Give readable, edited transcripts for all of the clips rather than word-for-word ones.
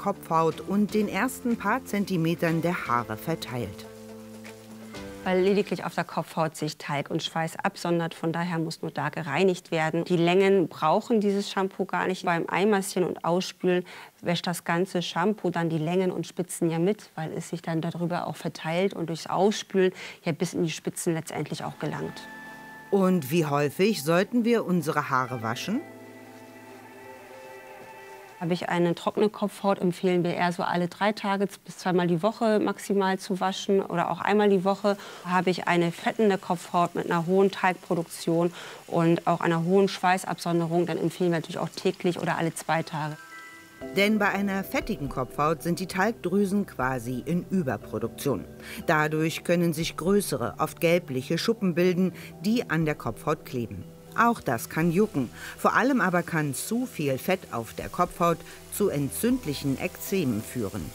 Kopfhaut und den ersten paar Zentimetern der Haare verteilt. Weil lediglich auf der Kopfhaut sich Talg und Schweiß absondert. Von daher muss nur da gereinigt werden. Die Längen brauchen dieses Shampoo gar nicht. Beim Einmassieren und Ausspülen wäscht das ganze Shampoo dann die Längen und Spitzen ja mit, weil es sich dann darüber auch verteilt und durchs Ausspülen ja bis in die Spitzen letztendlich auch gelangt. Und wie häufig sollten wir unsere Haare waschen? Habe ich eine trockene Kopfhaut, empfehlen wir eher so alle 3 Tage bis 2-mal die Woche maximal zu waschen oder auch einmal die Woche. Habe ich eine fettende Kopfhaut mit einer hohen Talgproduktion und auch einer hohen Schweißabsonderung, dann empfehlen wir natürlich auch täglich oder alle 2 Tage. Denn bei einer fettigen Kopfhaut sind die Talgdrüsen quasi in Überproduktion. Dadurch können sich größere, oft gelbliche Schuppen bilden, die an der Kopfhaut kleben. Auch das kann jucken. Vor allem aber kann zu viel Fett auf der Kopfhaut zu entzündlichen Ekzemen führen.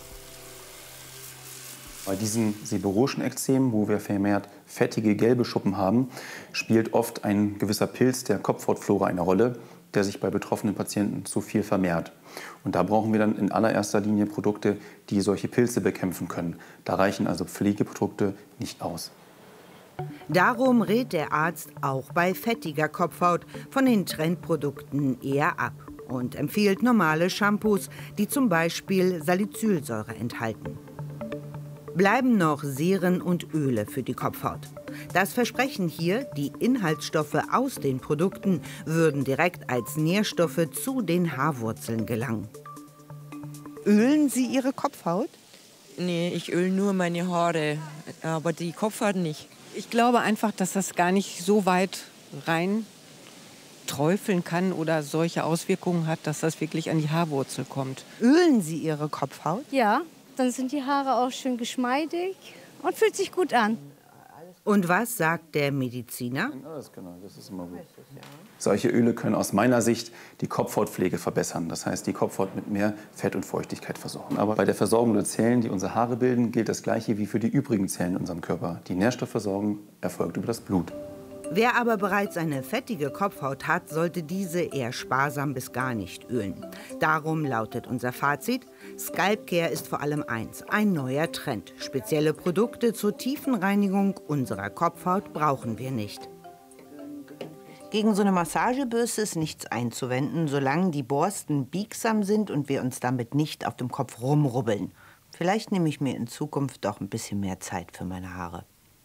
Bei diesen seborrhoischen Ekzemen, wo wir vermehrt fettige gelbe Schuppen haben, spielt oft ein gewisser Pilz der Kopfhautflora eine Rolle, der sich bei betroffenen Patienten zu viel vermehrt. Und da brauchen wir dann in allererster Linie Produkte, die solche Pilze bekämpfen können. Da reichen also Pflegeprodukte nicht aus. Darum rät der Arzt auch bei fettiger Kopfhaut von den Trendprodukten eher ab und empfiehlt normale Shampoos, die zum Beispiel Salicylsäure enthalten. Bleiben noch Seren und Öle für die Kopfhaut. Das Versprechen hier, die Inhaltsstoffe aus den Produkten würden direkt als Nährstoffe zu den Haarwurzeln gelangen. Ölen Sie Ihre Kopfhaut? Nee, ich öle nur meine Haare, aber die Kopfhaut nicht. Ich glaube einfach, dass das gar nicht so weit rein träufeln kann oder solche Auswirkungen hat, dass das wirklich an die Haarwurzel kommt. Ölen Sie Ihre Kopfhaut? Ja, dann sind die Haare auch schön geschmeidig und fühlt sich gut an. Und was sagt der Mediziner? Das ist immer gut. Solche Öle können aus meiner Sicht die Kopfhautpflege verbessern. Das heißt, die Kopfhaut mit mehr Fett und Feuchtigkeit versorgen. Aber bei der Versorgung der Zellen, die unsere Haare bilden, gilt das Gleiche wie für die übrigen Zellen in unserem Körper. Die Nährstoffversorgung erfolgt über das Blut. Wer aber bereits eine fettige Kopfhaut hat, sollte diese eher sparsam bis gar nicht ölen. Darum lautet unser Fazit: Scalp Care ist vor allem eins, ein neuer Trend. Spezielle Produkte zur Tiefenreinigung unserer Kopfhaut brauchen wir nicht. Gegen so eine Massagebürste ist nichts einzuwenden, solange die Borsten biegsam sind und wir uns damit nicht auf dem Kopf rumrubbeln. Vielleicht nehme ich mir in Zukunft doch ein bisschen mehr Zeit für meine Haare.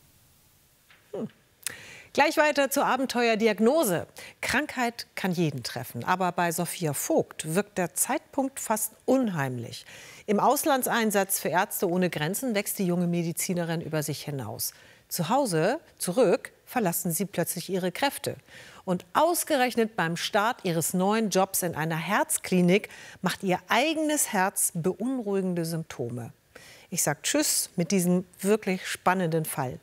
Gleich weiter zur Abenteuerdiagnose. Krankheit kann jeden treffen, aber bei Sophia Vogt wirkt der Zeitpunkt fast unheimlich. Im Auslandseinsatz für Ärzte ohne Grenzen wächst die junge Medizinerin über sich hinaus. Zu Hause, zurück, verlassen sie plötzlich ihre Kräfte. Und ausgerechnet beim Start ihres neuen Jobs in einer Herzklinik macht ihr eigenes Herz beunruhigende Symptome. Ich sage Tschüss mit diesem wirklich spannenden Fall.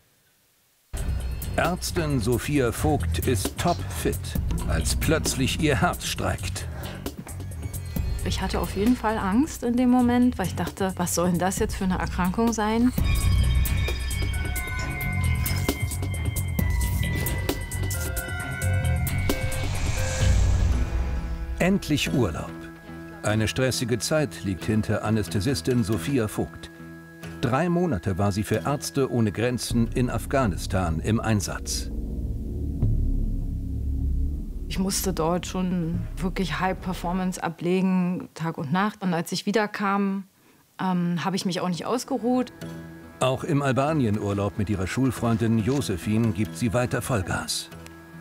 Ärztin Sophia Vogt ist topfit, als plötzlich ihr Herz streikt. Ich hatte auf jeden Fall Angst in dem Moment, weil ich dachte, was soll denn das jetzt für eine Erkrankung sein? Endlich Urlaub. Eine stressige Zeit liegt hinter Anästhesistin Sophia Vogt. 3 Monate war sie für Ärzte ohne Grenzen in Afghanistan im Einsatz. Ich musste dort schon wirklich High-Performance ablegen, Tag und Nacht. Und als ich wiederkam, habe ich mich auch nicht ausgeruht. Auch im Albanienurlaub mit ihrer Schulfreundin Josephine gibt sie weiter Vollgas.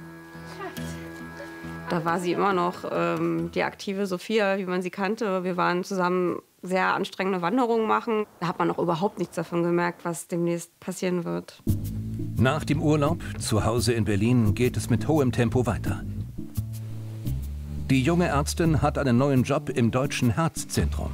Da war sie immer noch die aktive Sophia, wie man sie kannte. Wir waren zusammen sehr anstrengende Wanderungen machen. Da hat man noch überhaupt nichts davon gemerkt, was demnächst passieren wird. Nach dem Urlaub zu Hause in Berlin geht es mit hohem Tempo weiter. Die junge Ärztin hat einen neuen Job im Deutschen Herzzentrum.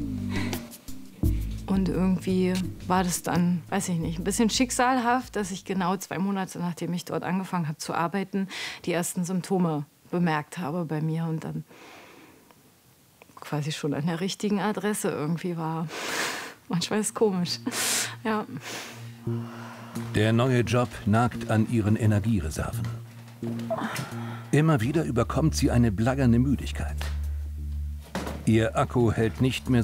Und irgendwie war das dann, weiß ich nicht, ein bisschen schicksalhaft, dass ich genau 2 Monate, nachdem ich dort angefangen habe zu arbeiten, die ersten Symptome bemerkt habe bei mir und dann quasi schon an der richtigen Adresse irgendwie war. Manchmal ist es komisch. Ja. Der neue Job nagt an ihren Energiereserven. Immer wieder überkommt sie eine blaggernde Müdigkeit. Ihr Akku hält nicht mehr